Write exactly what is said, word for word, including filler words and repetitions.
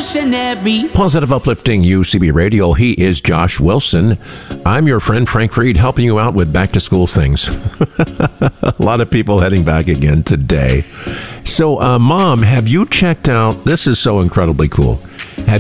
revolutionary. Positive, uplifting U C B Radio. He is Josh Wilson. I'm your friend Frank Reed, helping you out with back to school things. A lot of people heading back again today. So, uh, Mom, have you checked out? This is so incredibly cool.